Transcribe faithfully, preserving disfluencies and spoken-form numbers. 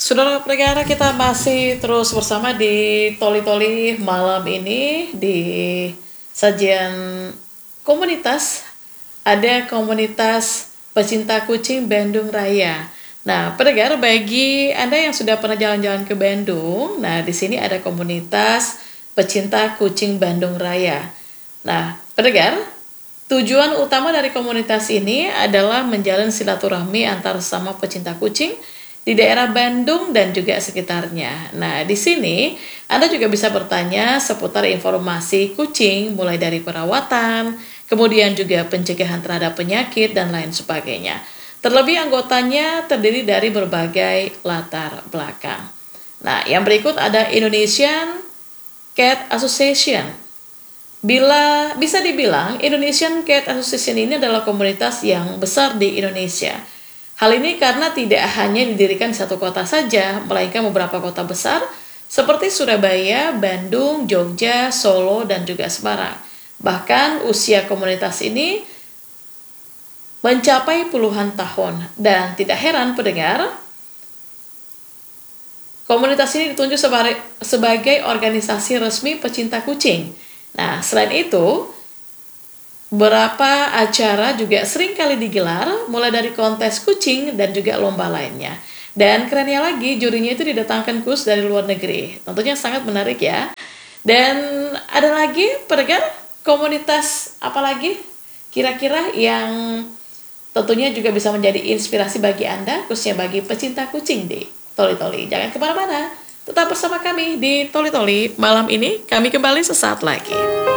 Saudara pendengar, kita masih terus bersama di Toli-Toli malam ini di sajian komunitas. Ada komunitas pecinta kucing Bandung Raya. Nah, pendengar, bagi Anda yang sudah pernah jalan-jalan ke Bandung, nah di sini ada komunitas pecinta kucing Bandung Raya. Nah, pendengar, tujuan utama dari komunitas ini adalah menjalin silaturahmi antar sesama pecinta kucing di daerah Bandung dan juga sekitarnya. Nah, di sini Anda juga bisa bertanya seputar informasi kucing, mulai dari perawatan, kemudian juga pencegahan terhadap penyakit, dan lain sebagainya. Terlebih anggotanya terdiri dari berbagai latar belakang. Nah, yang berikut ada Indonesian Cat Association. Bila bisa dibilang, Indonesian Cat Association ini adalah komunitas yang besar di Indonesia. Hal ini karena tidak hanya didirikan di satu kota saja, melainkan beberapa kota besar seperti Surabaya, Bandung, Jogja, Solo, dan juga Semarang. Bahkan usia komunitas ini mencapai puluhan tahun. Dan tidak heran pendengar, komunitas ini ditunjuk sebagai organisasi resmi pecinta kucing. Nah, selain itu, beberapa acara juga sering kali digelar, mulai dari kontes kucing dan juga lomba lainnya. Dan kerennya lagi, jurinya itu didatangkan khusus dari luar negeri. Tentunya sangat menarik ya. Dan ada lagi, pendengar, komunitas apa lagi kira-kira yang tentunya juga bisa menjadi inspirasi bagi Anda, khususnya bagi pecinta kucing di Toli-Toli. Jangan kemana-mana, tetap bersama kami di Toli-Toli malam ini. Kami kembali sesaat lagi.